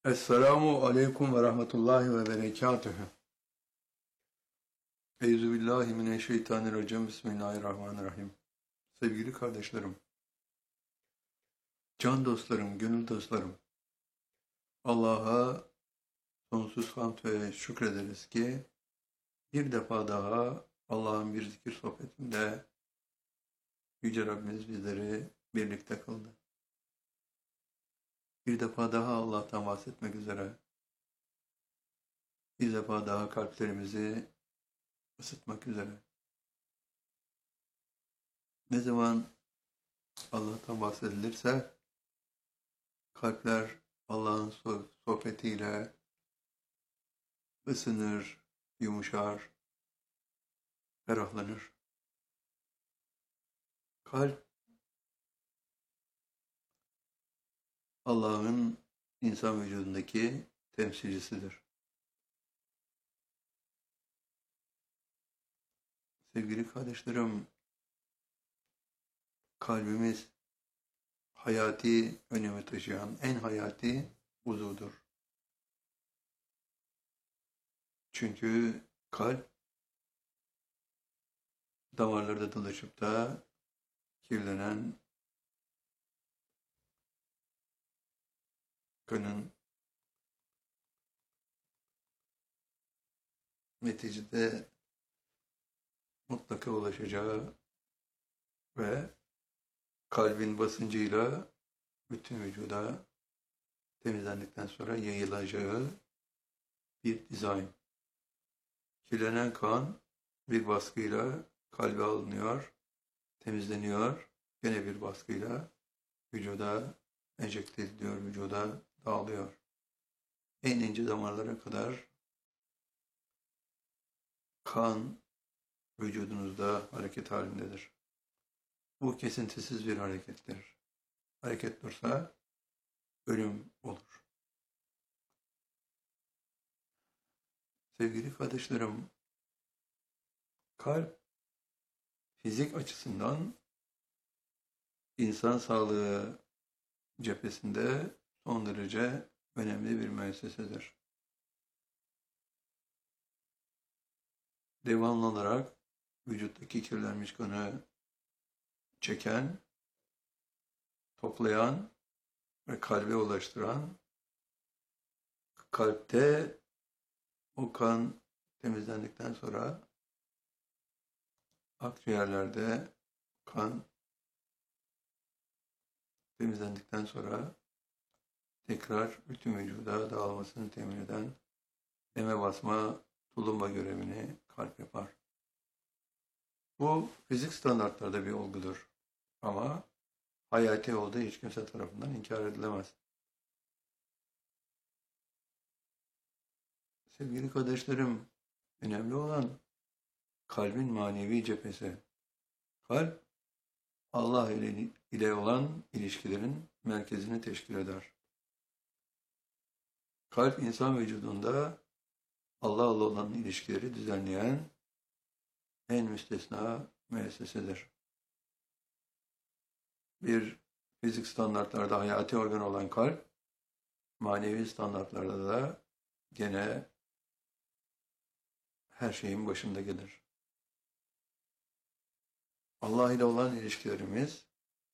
Esselamu aleyküm ve rahmetullahi ve berekatühü. Euzubillahimineşşeytanirracim. Bismillahirrahmanirrahim. Sevgili kardeşlerim, can dostlarım, gönül dostlarım, Allah'a sonsuz hamd ve şükrederiz ki bir defa daha Allah'ın bir zikir sohbetinde Yüce Rabbimiz bizleri birlikte kıldı. Bir defa daha Allah'tan bahsetmek üzere, bir defa daha kalplerimizi ısıtmak üzere. Ne zaman Allah'tan bahsedilirse kalpler Allah'ın sohbetiyle ısınır, yumuşar, ferahlanır. Kalp Allah'ın insan vücudundaki temsilcisidir. Sevgili kardeşlerim, kalbimiz hayati önemi taşıyan en hayati uzuvdur. Çünkü kalp damarlarda dolaşıp da kirlenen kanın neticede mutlaka ulaşacağı ve kalbin basıncıyla bütün vücuda temizlendikten sonra yayılacağı bir dizayn. Kirlenen kan bir baskıyla kalbe alınıyor, temizleniyor, gene bir baskıyla vücuda enjekte ediliyor, vücuda dağılıyor. En ince damarlara kadar kan vücudunuzda hareket halindedir. Bu kesintisiz bir harekettir. Hareket dursa ölüm olur. Sevgili kardeşlerim, kalp fizik açısından insan sağlığı cephesinde son derece önemli bir müessesedir. Devamlı olarak vücuttaki kirlenmiş kanı çeken, toplayan ve kalbe ulaştıran, kalpte o kan temizlendikten sonra akciğerlerde kan temizlendikten sonra tekrar bütün vücuda dağılmasını temin eden deme basma tulumba görevini kalp yapar. Bu fizik standartlarda bir olgudur. Ama hayati olduğu hiç kimse tarafından inkar edilemez. Sevgili kardeşlerim, önemli olan kalbin manevi cephesi. Kalp, Allah ile olan ilişkilerin merkezini teşkil eder. Kalp, insan vücudunda Allah ile olan ilişkileri düzenleyen en müstesna müessesedir. Bir fizik standartlarda hayati organ olan kalp, manevi standartlarda da gene her şeyin başında gelir. Allah ile olan ilişkilerimiz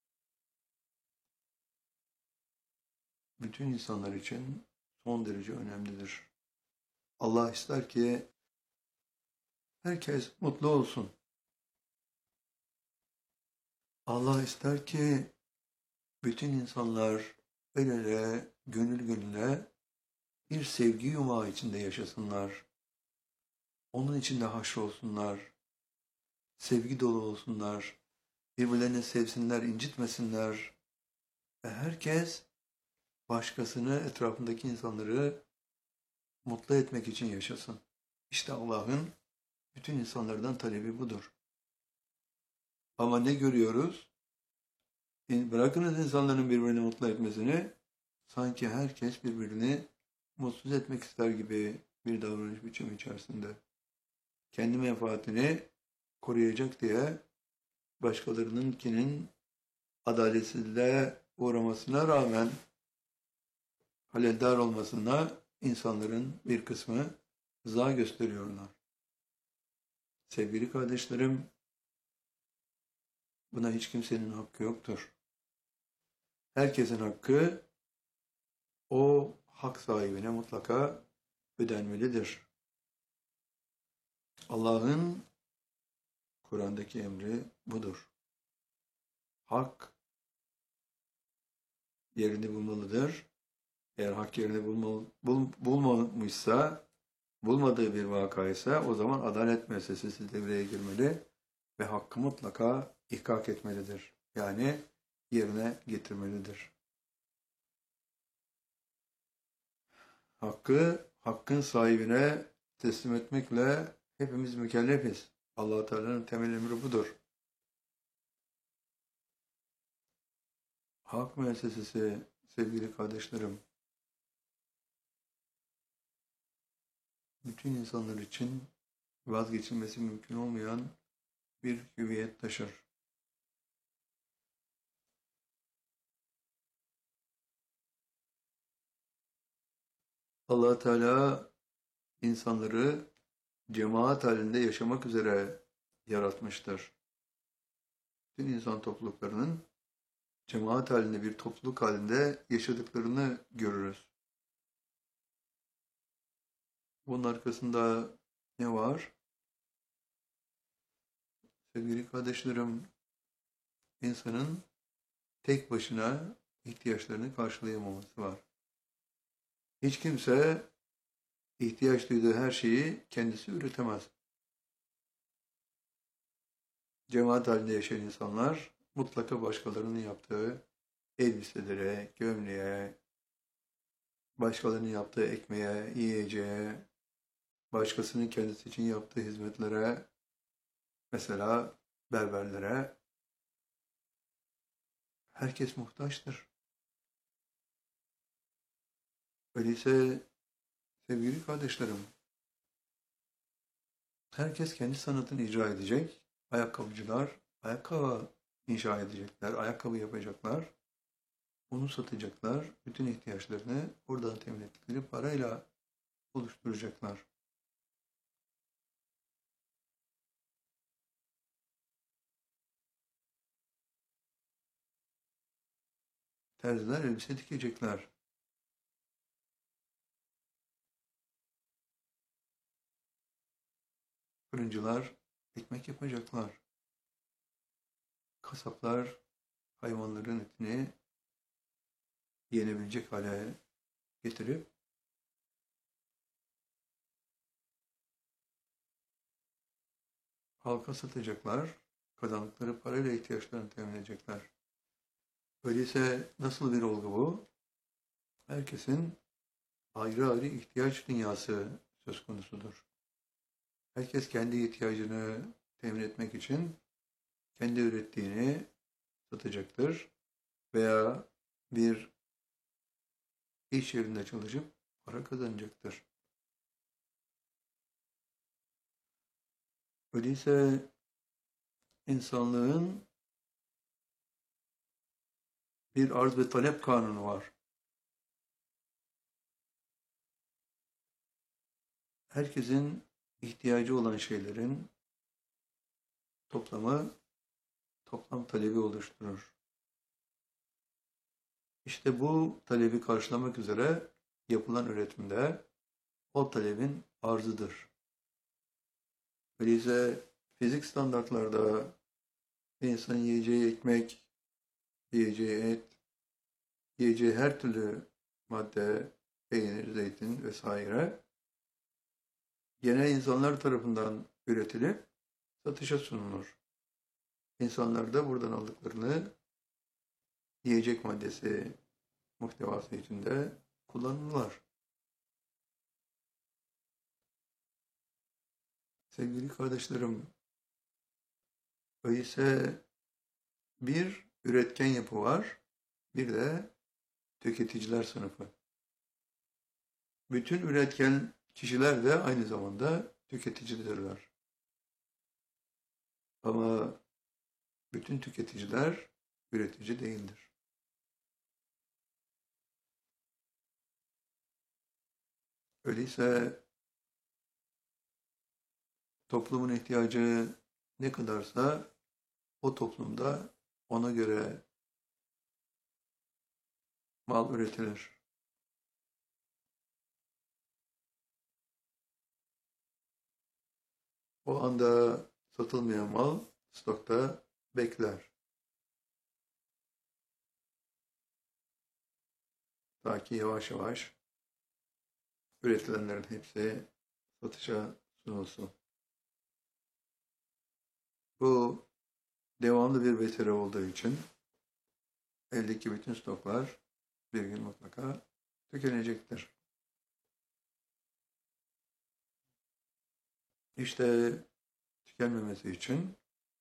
bütün insanlar için son derece önemlidir. Allah ister ki herkes mutlu olsun. Allah ister ki bütün insanlar el ele, gönül gönüle bir sevgi yumağı içinde yaşasınlar. Onun içinde haşrolsunlar. Sevgi dolu olsunlar. Birbirlerini sevsinler, incitmesinler. Ve herkes başkasını, etrafındaki insanları mutlu etmek için yaşasın. İşte Allah'ın bütün insanlardan talebi budur. Ama ne görüyoruz? Bırakınız insanların birbirini mutlu etmesini, sanki herkes birbirini mutsuz etmek ister gibi bir davranış biçimi içerisinde. Kendi menfaatini koruyacak diye başkalarınınkinin adaletsizliğe uğramasına rağmen haleldar olmasına insanların bir kısmı rıza gösteriyorlar. Sevgili kardeşlerim, buna hiç kimsenin hakkı yoktur. Herkesin hakkı o hak sahibine mutlaka ödenmelidir. Allah'ın Kur'an'daki emri budur. Hak yerini bulmalıdır. Eğer hak yerini bulmamışsa, bulmadığı bir vakaysa o zaman adalet müessesesi devreye girmeli ve hakkı mutlaka ihkak etmelidir. Yani yerine getirmelidir. Hakkı, hakkın sahibine teslim etmekle hepimiz mükellefiz. Allah Teala'nın temel emri budur. Hak müessesesi sevgili kardeşlerim, bütün insanlar için vazgeçilmesi mümkün olmayan bir hüviyet taşır. Allah Teala insanları cemaat halinde yaşamak üzere yaratmıştır. Bütün insan topluluklarının cemaat halinde bir topluluk halinde yaşadıklarını görürüz. Bunun arkasında ne var? Sevgili kardeşlerim, insanın tek başına ihtiyaçlarını karşılayamaması var. Hiç kimse ihtiyaç duyduğu her şeyi kendisi üretemez. Cemaat halinde yaşayan insanlar mutlaka başkalarının yaptığı elbiselere, gömleğe, başkalarının yaptığı ekmeğe, yiyeceğe, başkasının kendisi için yaptığı hizmetlere, mesela berberlere, herkes muhtaçtır. Öyleyse sevgili kardeşlerim, herkes kendi sanatını icra edecek. Ayakkabıcılar ayakkabı inşa edecekler, ayakkabı yapacaklar, onu satacaklar, bütün ihtiyaçlarını buradan temin ettikleri parayla oluşturacaklar. Terziler elbise dikecekler. Fırıncılar ekmek yapacaklar. Kasaplar hayvanların etini yenebilecek hale getirip halka satacaklar. Kazandıkları parayla ihtiyaçlarını temin edecekler. Öyleyse nasıl bir olgu bu? Herkesin ayrı ayrı ihtiyaç dünyası söz konusudur. Herkes kendi ihtiyacını temin etmek için kendi ürettiğini satacaktır veya bir iş yerinde çalışıp para kazanacaktır. Öyleyse insanlığın bir arz ve talep kanunu var. Herkesin ihtiyacı olan şeylerin toplamı toplam talebi oluşturur. İşte bu talebi karşılamak üzere yapılan üretimde o talebin arzıdır. Öyleyse fizik standartlarda bir insanın yiyeceği ekmek, yiyeceği et, yiyeceği her türlü madde, peynir, zeytin vesaire gene insanlar tarafından üretilip satışa sunulur. İnsanlar da buradan aldıklarını yiyecek maddesi muhtevası içinde kullanırlar. Sevgili kardeşlerim, öyleyse bir üretken yapı var, bir de tüketiciler sınıfı. Bütün üretken kişiler de aynı zamanda tüketicidirler. Ama bütün tüketiciler üretici değildir. Öyleyse toplumun ihtiyacı ne kadarsa o toplumda ona göre mal üretilir. O anda satılmayan mal stokta bekler. Ta ki yavaş yavaş üretilenlerin hepsi satışa sunulsun. Bu devamlı bir veteri olduğu için eldeki bütün stoklar bir gün mutlaka tükenecektir. İşte tükenmemesi için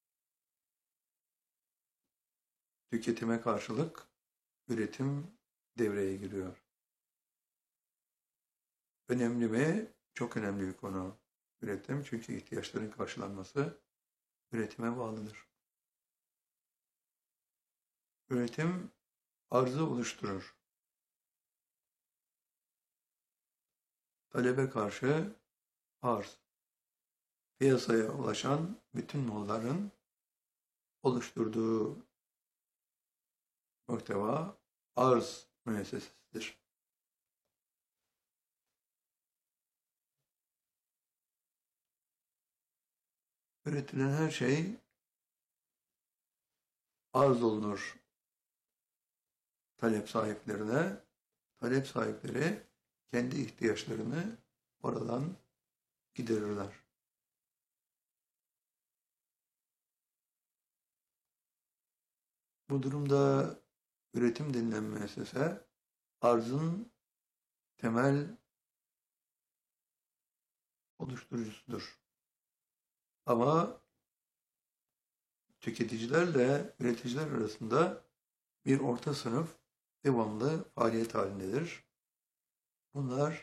tüketime karşılık üretim devreye giriyor. Önemli mi? Çok önemli bir konu üretim. Çünkü ihtiyaçların karşılanması üretime bağlıdır. Üretim arzı oluşturur. Talebe karşı arz. Piyasaya ulaşan bütün malların oluşturduğu muhteva arz müessesesidir. Üretilen her şey arz olunur talep sahiplerine. Talep sahipleri kendi ihtiyaçlarını oradan giderirler. Bu durumda üretim denilen müessese arzın temel oluşturucusudur. Ama tüketicilerle üreticiler arasında bir orta sınıf devamlı faaliyet halindedir. Bunlar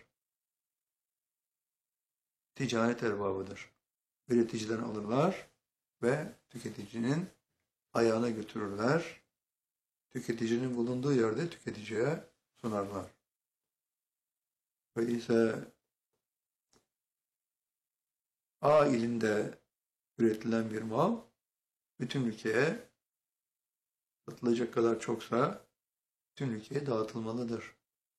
ticaret erbabıdır. Üreticiden alırlar ve tüketicinin ayağına götürürler. Tüketicinin bulunduğu yerde tüketiciye sunarlar. Öyleyse A ilinde üretilen bir mal bütün ülkeye satılacak kadar çoksa bütün ülkeye dağıtılmalıdır.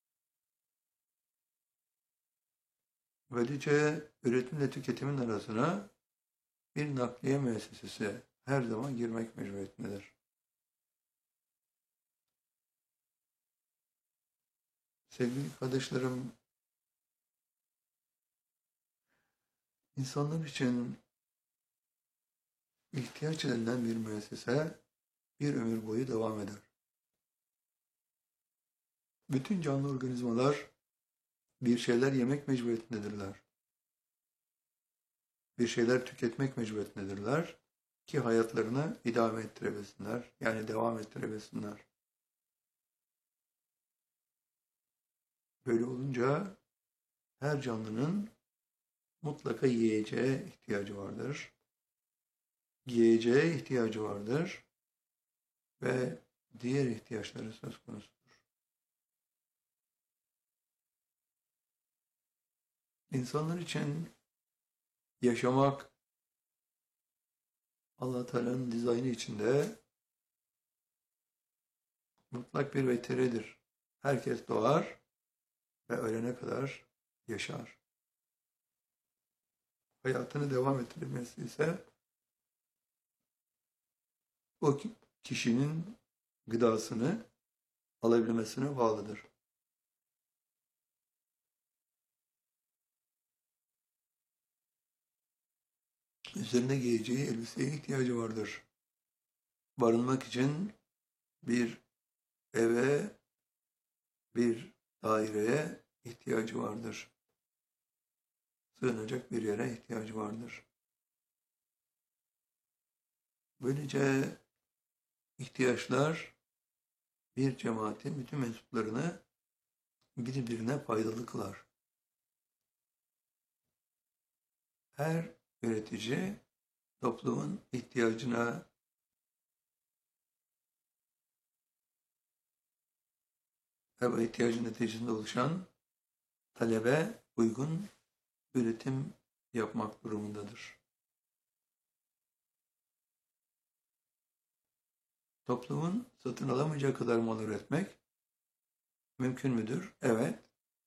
Böylece üretimle tüketimin arasına bir nakliye müessesesi her zaman girmek mecburiyetindedir. Sevgili kardeşlerim, insanlar için ihtiyaç edilen bir müessese bir ömür boyu devam eder. Bütün canlı organizmalar bir şeyler yemek mecburiyetindedirler. Bir şeyler tüketmek mecburiyetindedirler ki hayatlarını idame ettirebilsinler, yani devam ettirebilsinler. Böyle olunca her canlının mutlaka yiyeceğe ihtiyacı vardır. Giyeceğe ihtiyacı vardır ve diğer ihtiyaçları söz konusudur. İnsanlar için yaşamak Allah Teala'nın dizaynı içinde mutlak bir veteridir. Herkes doğar ve ölene kadar yaşar. Hayatını devam ettirmesi ise o kişinin gıdasını alabilmesine bağlıdır. Üzerine giyeceği elbiseye ihtiyacı vardır. Barınmak için bir eve, bir daireye ihtiyacı vardır. Sığınacak bir yere ihtiyacı vardır. Böylece ihtiyaçlar bir cemaatin bütün mensuplarını birbirine faydalı kılar. Her üretici toplumun ihtiyacına ve bu ihtiyacın neticesinde oluşan talebe uygun üretim yapmak durumundadır. Toplumun satın alamayacağı kadar mal üretmek mümkün müdür? Evet,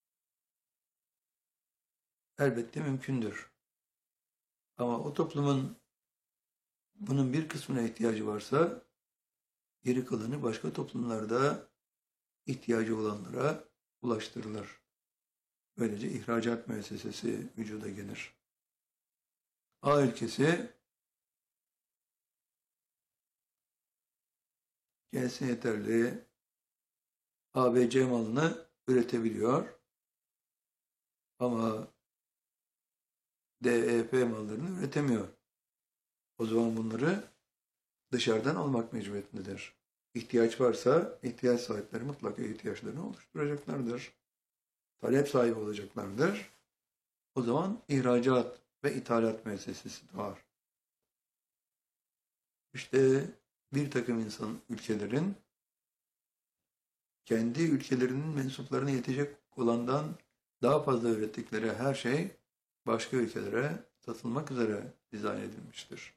elbette mümkündür. Ama o toplumun bunun bir kısmına ihtiyacı varsa, geri kalanı başka toplumlarda ihtiyacı olanlara ulaştırılır. Böylece ihracat müessesesi vücuda gelir. A ülkesi kendisine yeterli ABC malını üretebiliyor ama DEF mallarını üretemiyor. O zaman bunları dışarıdan almak mecburiyetindedir. İhtiyaç varsa ihtiyaç sahipleri mutlaka ihtiyaçlarını oluşturacaklardır. Talep sahibi olacaklardır. O zaman ihracat ve ithalat müessesesi doğar. İşte bir takım ülkelerin kendi ülkelerinin mensuplarına yetecek olandan daha fazla ürettikleri her şey başka ülkelere satılmak üzere dizayn edilmiştir.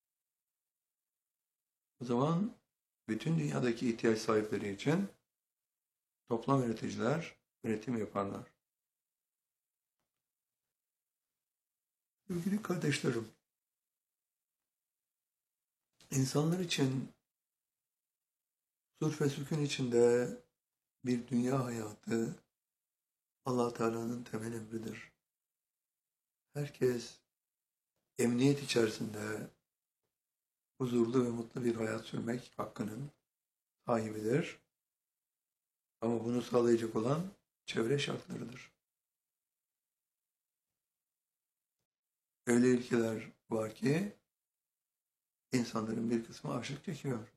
O zaman bütün dünyadaki ihtiyaç sahipleri için toplam üreticiler üretim yaparlar. Sevgili kardeşlerim, insanlar için sulh ve sükun içinde bir dünya hayatı Allah Teala'nın temel emridir. Herkes emniyet içerisinde huzurlu ve mutlu bir hayat sürmek hakkının sahibidir. Ama bunu sağlayacak olan çevre şartlarıdır. Öyle ülkeler var ki insanların bir kısmı açlık çekiyor.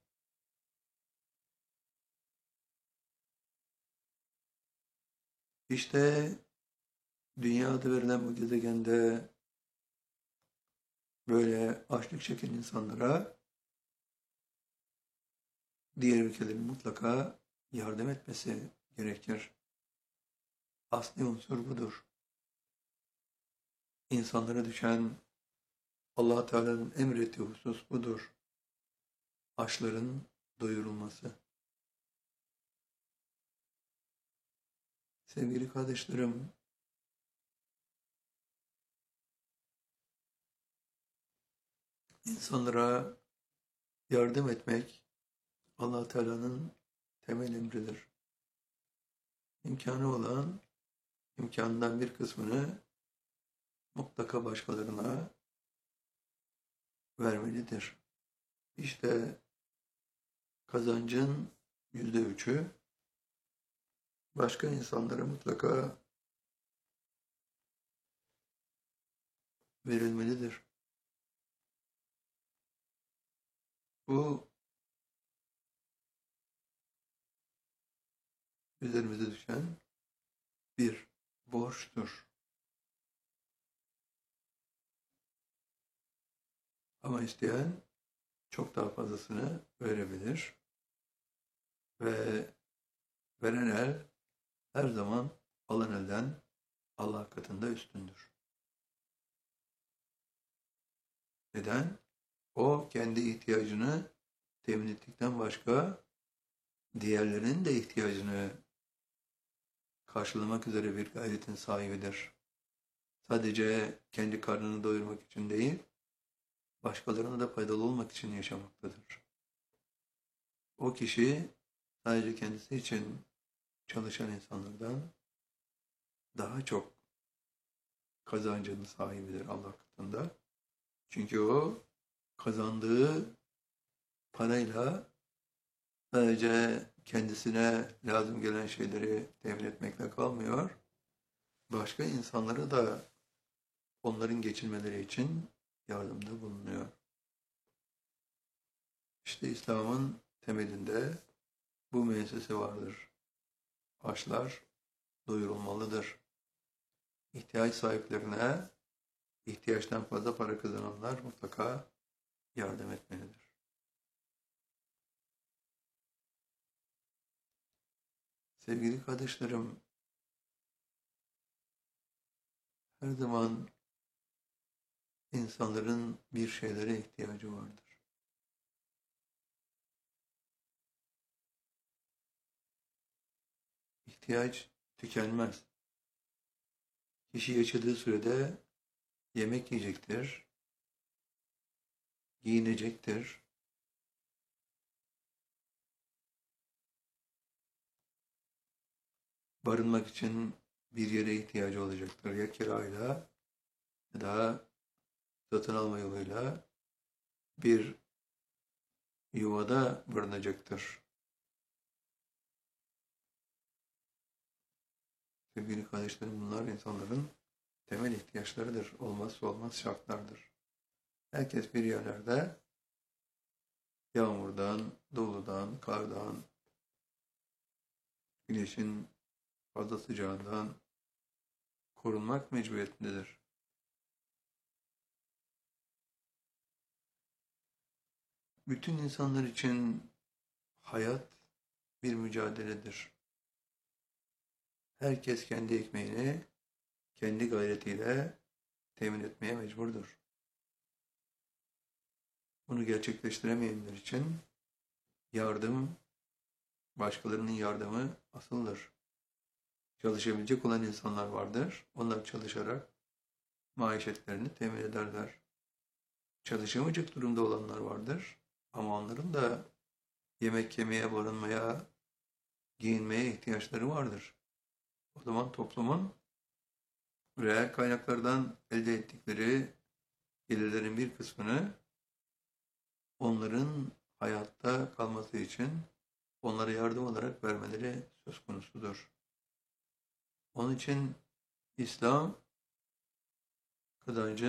İşte dünyada verilen bu gezegende böyle açlık çeken insanlara diğer ülkelerin mutlaka yardım etmesi gerekir. Asli unsur budur. İnsanlara düşen Allah Teala'nın emrettiği husus budur. Açların doyurulması. Sevgili kardeşlerim, insanlara yardım etmek Allah Teala'nın temel emridir. İmkanı olan imkanından bir kısmını mutlaka başkalarına vermelidir. İşte kazancın %3'ü başka insanlara mutlaka verilmelidir. Bu üzerimize düşen bir borçtur. Ama isteyen çok daha fazlasını verebilir ve veren el her zaman alan elden Allah katında üstündür. Neden? O kendi ihtiyacını temin ettikten başka diğerlerinin de ihtiyacını karşılamak üzere bir gayretin sahibidir. Sadece kendi karnını doyurmak için değil, başkalarına da faydalı olmak için yaşamaktadır. O kişi sadece kendisi için çalışan insanlardan daha çok kazancının sahibidir Allah katında. Çünkü o kazandığı parayla sadece kendisine lazım gelen şeyleri temin etmekle kalmıyor. Başka insanlara da onların geçinmeleri için yardımda bulunuyor. İşte İslam'ın temelinde bu müessese vardır. Açlar doyurulmalıdır. İhtiyaç sahiplerine ihtiyaçtan fazla para kazananlar mutlaka yardım etmelidir. Sevgili kardeşlerim, Her zaman insanların bir şeylere ihtiyacı vardır. İhtiyaç tükenmez. Kişi yaşadığı sürede yemek yiyecektir, giyinecektir, barınmak için bir yere ihtiyacı olacaktır. Ya kirayla ya da satın alma yoluyla bir yuvada barınacaktır. Sevgili kardeşlerim, bunlar insanların temel ihtiyaçlarıdır. Olmazsa olmaz şartlardır. Herkes bir yerlerde yağmurdan, doludan, kardan, güneşin fazla sıcağından korunmak mecburiyetindedir. Bütün insanlar için hayat bir mücadeledir. Herkes kendi ekmeğini kendi gayretiyle temin etmeye mecburdur. Bunu gerçekleştiremeyenler için yardım, başkalarının yardımı asıldır. Çalışabilecek olan insanlar vardır. Onlar çalışarak maişetlerini temin ederler. Çalışamayacak durumda olanlar vardır. Ama onların da yemek yemeye, barınmaya, giyinmeye ihtiyaçları vardır. O zaman toplumun reel kaynaklardan elde ettikleri gelirlerin bir kısmını onların hayatta kalması için onlara yardım olarak vermeleri söz konusudur. Onun için İslam kazancı